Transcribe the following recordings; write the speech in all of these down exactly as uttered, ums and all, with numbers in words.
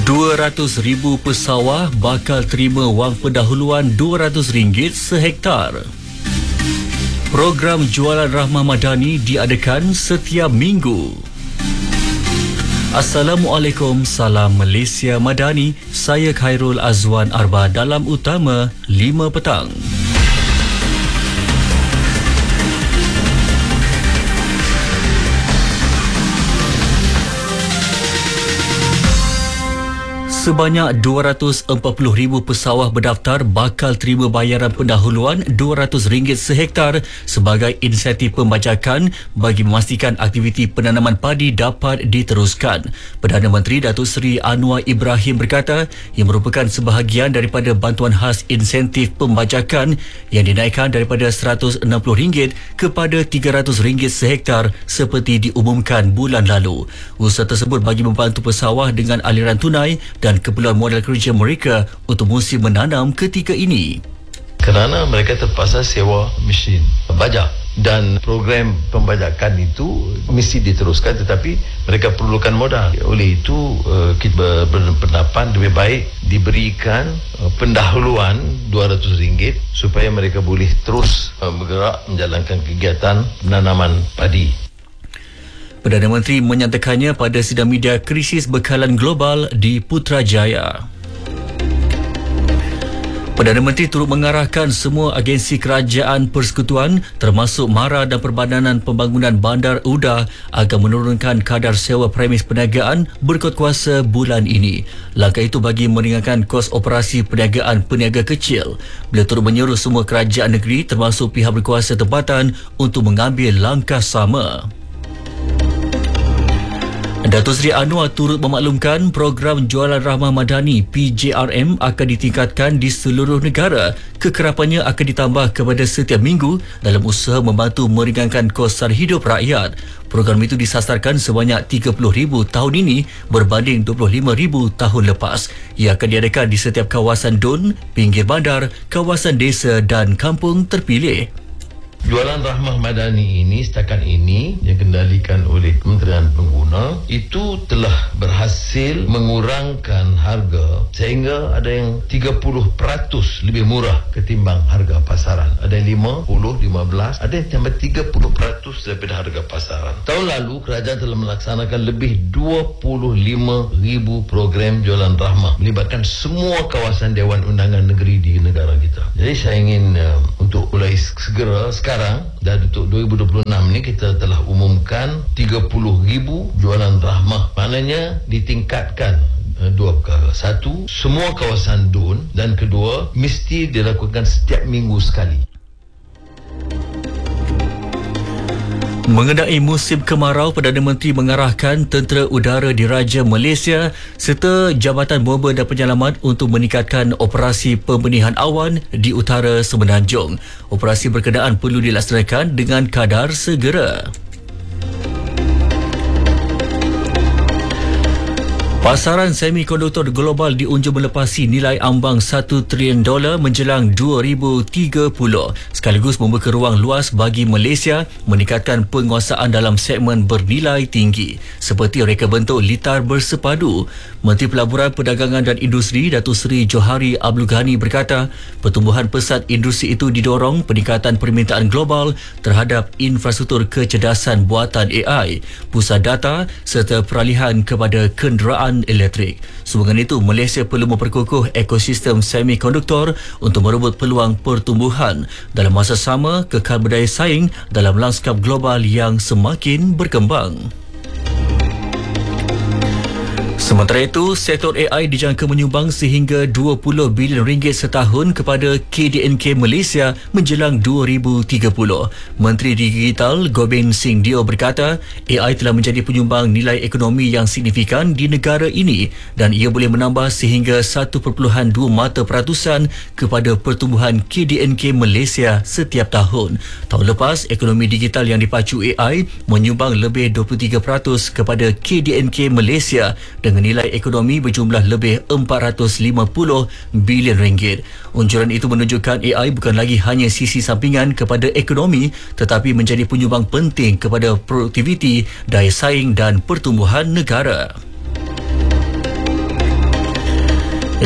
dua ratus ribu pesawah bakal terima wang pendahuluan dua ratus ringgit sehektar. Program jualan Rahmah Madani diadakan setiap minggu. Assalamualaikum, salam Malaysia Madani. Saya Khairul Azwan Arba dalam Utama lima petang. Sebanyak dua ratus empat puluh ribu pesawah berdaftar bakal terima bayaran pendahuluan dua ratus ringgit sehektar sebagai insentif pembajakan bagi memastikan aktiviti penanaman padi dapat diteruskan. Perdana Menteri Datuk Seri Anwar Ibrahim berkata ia merupakan sebahagian daripada bantuan khas insentif pembajakan yang dinaikkan daripada seratus enam puluh ringgit kepada tiga ratus ringgit sehektar seperti diumumkan bulan lalu. Usaha tersebut bagi membantu pesawah dengan aliran tunai dan keperluan modal kerja mereka untuk musim menanam ketika ini. Kerana mereka terpaksa sewa mesin bajak dan program pembajakan itu mesti diteruskan, tetapi mereka perlukan modal. Oleh itu kita berpendapat lebih baik diberikan pendahuluan dua ratus ringgit supaya mereka boleh terus bergerak menjalankan kegiatan penanaman padi. Perdana Menteri menyatakannya pada sidang media krisis bekalan global di Putrajaya. Perdana Menteri turut mengarahkan semua agensi kerajaan persekutuan termasuk MARA dan Perbadanan Pembangunan Bandar Uda agar menurunkan kadar sewa premis perniagaan berkod kuasa bulan ini. Langkah itu bagi meringankan kos operasi perniagaan peniaga kecil. Beliau turut menyuruh semua kerajaan negeri termasuk pihak berkuasa tempatan untuk mengambil langkah sama. Datuk Seri Anwar turut memaklumkan program jualan Rahmah Madani P J R M akan ditingkatkan di seluruh negara. Kekerapannya akan ditambah kepada setiap minggu dalam usaha membantu meringankan kos sara hidup rakyat. Program itu disasarkan sebanyak tiga puluh ribu tahun ini berbanding dua puluh lima ribu tahun lepas. Ia akan diadakan di setiap kawasan D U N, pinggir bandar, kawasan desa dan kampung terpilih. Jualan Rahmah Madani ini setakat ini yang kendalikan oleh Kementerian Pengguna itu telah berhasil mengurangkan harga sehingga ada yang tiga puluh peratus lebih murah ketimbang harga pasaran. Ada yang lima puluh, lima belas, ada yang sampai tiga puluh peratus daripada harga pasaran. Tahun lalu kerajaan telah melaksanakan lebih dua puluh lima ribu program jualan Rahmah melibatkan semua kawasan Dewan Undangan Negeri di negara kita. Jadi saya ingin uh, untuk mulai segera sekarang Sekarang, dan untuk dua ribu dua puluh enam ni kita telah umumkan tiga puluh ribu jualan Rahmah. Maknanya ditingkatkan uh, dua perkara. Satu, semua kawasan D U N, dan kedua, mesti dilakukan setiap minggu sekali. Mengenai musim kemarau, Perdana Menteri mengarahkan Tentera Udara Diraja Malaysia serta Jabatan Bomba dan Penyelamat untuk meningkatkan operasi pembenihan awan di utara Semenanjung. Operasi berkenaan perlu dilaksanakan dengan kadar segera. Pasaran semikonduktor global diunjur melepasi nilai ambang satu trilion dolar menjelang dua ribu tiga puluh, sekaligus membuka ruang luas bagi Malaysia meningkatkan penguasaan dalam segmen bernilai tinggi seperti reka bentuk litar bersepadu. Menteri Pelaburan Perdagangan dan Industri Datuk Seri Johari Abdul Ghani berkata pertumbuhan pesat industri itu didorong peningkatan permintaan global terhadap infrastruktur kecerdasan buatan A I, pusat data serta peralihan kepada kenderaan elektrik. Sehubungan itu, Malaysia perlu memperkukuh ekosistem semikonduktor untuk merebut peluang pertumbuhan. Dalam masa sama, kekal berdaya saing dalam lanskap global yang semakin berkembang. Sementara itu, sektor A I dijangka menyumbang sehingga dua puluh bilion ringgit setahun kepada K D N K Malaysia menjelang dua ribu tiga puluh. Menteri Digital Gobind Singh Dio berkata, A I telah menjadi penyumbang nilai ekonomi yang signifikan di negara ini dan ia boleh menambah sehingga satu perpuluhan dua mata peratusan kepada pertumbuhan K D N K Malaysia setiap tahun. Tahun lepas, ekonomi digital yang dipacu A I menyumbang lebih dua puluh tiga peratus kepada K D N K Malaysia dengan nilai ekonomi berjumlah lebih empat ratus lima puluh bilion ringgit. Unjuran itu menunjukkan A I bukan lagi hanya sisi sampingan kepada ekonomi tetapi menjadi penyumbang penting kepada produktiviti, daya saing dan pertumbuhan negara.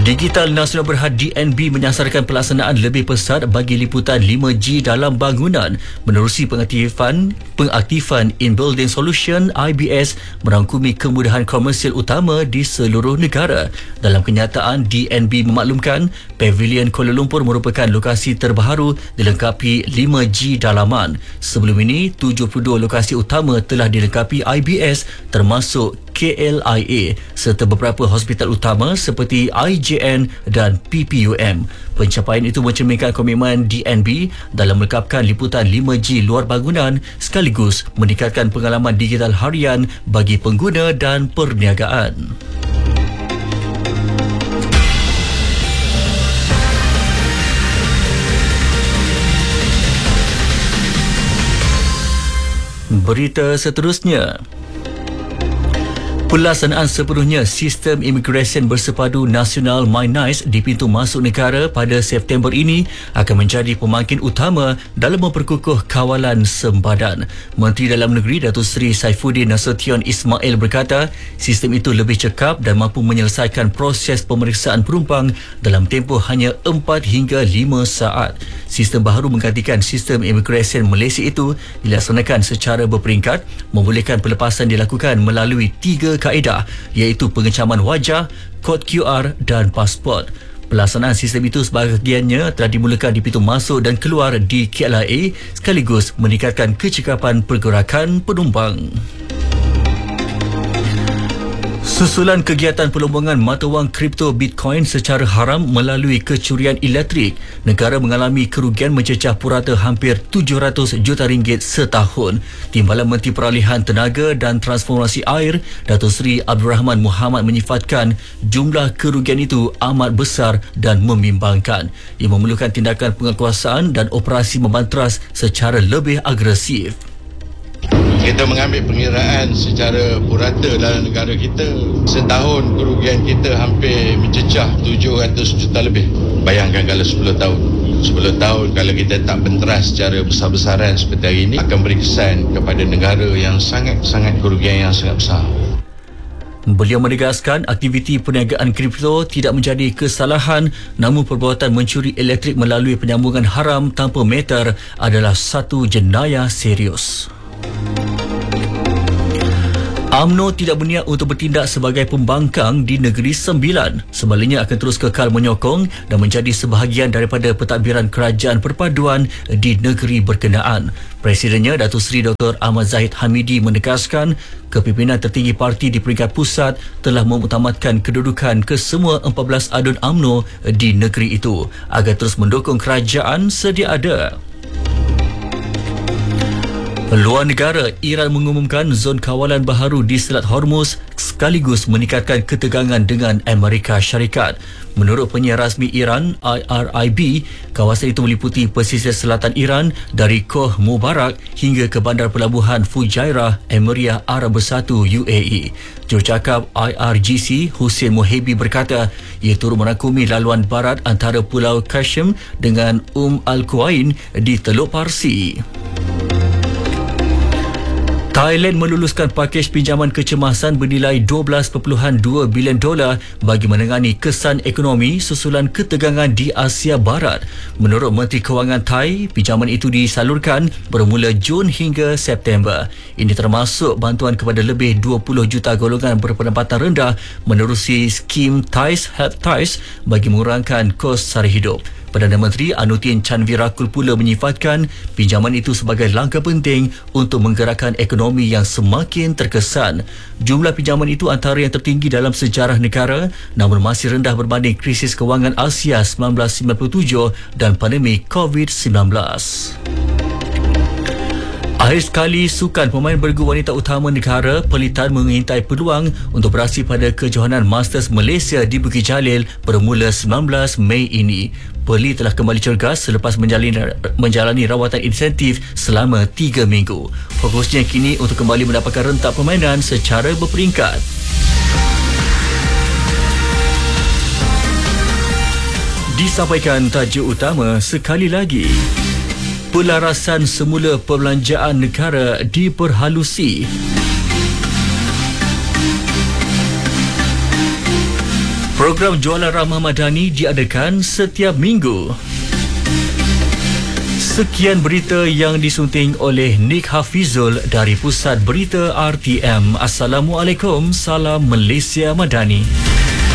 Digital Nasional Berhad D N B menyasarkan pelaksanaan lebih pesat bagi liputan lima G dalam bangunan menerusi pengaktifan pengaktifan In Building Solution I B S merangkumi kemudahan komersial utama di seluruh negara. Dalam kenyataan, D N B memaklumkan Pavilion Kuala Lumpur merupakan lokasi terbaru dilengkapi lima G dalaman. Sebelum ini, tujuh puluh dua lokasi utama telah dilengkapi I B S termasuk K L I A serta beberapa hospital utama seperti I J N dan P P U M. Pencapaian itu mencerminkan komitmen D N B dalam melengkapkan liputan lima G luar bangunan sekaligus meningkatkan pengalaman digital harian bagi pengguna dan perniagaan. Berita seterusnya. Pelaksanaan sepenuhnya sistem imigresen bersepadu nasional MyNice di pintu masuk negara pada September ini akan menjadi pemangkin utama dalam memperkukuh kawalan sempadan. Menteri Dalam Negeri Datuk Seri Saifuddin Nasution Ismail berkata, sistem itu lebih cekap dan mampu menyelesaikan proses pemeriksaan penumpang dalam tempoh hanya empat hingga lima saat. Sistem baharu menggantikan sistem imigresen Malaysia itu dilaksanakan secara berperingkat, membolehkan pelepasan dilakukan melalui tiga kaedah iaitu pengecaman wajah, kod Q R dan pasport. Pelaksanaan sistem itu sebahagiannya telah dimulakan di pintu masuk dan keluar di K L I A sekaligus meningkatkan kecekapan pergerakan penumpang. Susulan kegiatan perlombongan mata wang kripto Bitcoin secara haram melalui kecurian elektrik, negara mengalami kerugian mencecah purata hampir tujuh ratus juta ringgit setahun. Timbalan Menteri Peralihan Tenaga dan Transformasi Air, Datuk Seri Abdul Rahman Muhammad menyifatkan jumlah kerugian itu amat besar dan membimbangkan. Ia memerlukan tindakan penguatkuasaan dan operasi membantras secara lebih agresif. Kita mengambil pengiraan secara purata dalam negara kita. Setahun kerugian kita hampir mencecah tujuh ratus juta lebih. Bayangkan kalau sepuluh tahun. sepuluh tahun kalau kita tak benteras secara besar-besaran seperti hari ini, akan beri kesan kepada negara yang sangat-sangat kerugian yang sangat besar. Beliau menegaskan aktiviti perniagaan kripto tidak menjadi kesalahan, namun perbuatan mencuri elektrik melalui penyambungan haram tanpa meter adalah satu jenayah serius. U M N O tidak berniat untuk bertindak sebagai pembangkang di Negeri Sembilan. Sebaliknya akan terus kekal menyokong dan menjadi sebahagian daripada pentadbiran kerajaan perpaduan di negeri berkenaan. Presidennya Datuk Seri Doktor Ahmad Zahid Hamidi menegaskan kepimpinan tertinggi parti di peringkat pusat telah mengutamatkan kedudukan kesemua empat belas adun U M N O di negeri itu agar terus mendukung kerajaan sedia ada. Luar negara, Iran mengumumkan zon kawalan baharu di Selat Hormuz sekaligus meningkatkan ketegangan dengan Amerika Syarikat. Menurut penyiar rasmi Iran, I R I B, kawasan itu meliputi pesisir selatan Iran dari Koh Mubarak hingga ke bandar pelabuhan Fujairah, Emirat Arab Bersatu U A E. Jurucakap I R G C, Hussein Mohebi berkata, ia turut merangkumi laluan barat antara Pulau Qasem dengan Um Al-Quwain di Teluk Parsi. Thailand meluluskan pakej pinjaman kecemasan bernilai dua belas perpuluhan dua bilion dolar bagi menangani kesan ekonomi susulan ketegangan di Asia Barat. Menurut Menteri Kewangan Thai, pinjaman itu disalurkan bermula Jun hingga September. Ini termasuk bantuan kepada lebih dua puluh juta golongan berpendapatan rendah menerusi skim Thais Help Thais bagi mengurangkan kos sara hidup. Perdana Menteri Anutin Chanvirakul pula menyifatkan pinjaman itu sebagai langkah penting untuk menggerakkan ekonomi yang semakin terkesan. Jumlah pinjaman itu antara yang tertinggi dalam sejarah negara, namun masih rendah berbanding krisis kewangan Asia seribu sembilan ratus sembilan puluh tujuh dan pandemik covid sembilan belas. Akhir sekali, sukan pemain bergu wanita utama negara Pelitan mengintai peluang untuk beraksi pada kejohanan Masters Malaysia di Bukit Jalil bermula sembilan belas Mei ini. Peli telah kembali cergas selepas menjalani, menjalani rawatan insentif selama tiga minggu. Fokusnya kini untuk kembali mendapatkan rentak permainan secara berperingkat. Disampaikan tajuk utama sekali lagi. Pelarasan semula perbelanjaan negara diperhalusi. Program Jualan Ramah Madani diadakan setiap minggu. Sekian berita yang disunting oleh Nick Hafizul dari Pusat Berita R T M. Assalamualaikum, salam Malaysia Madani.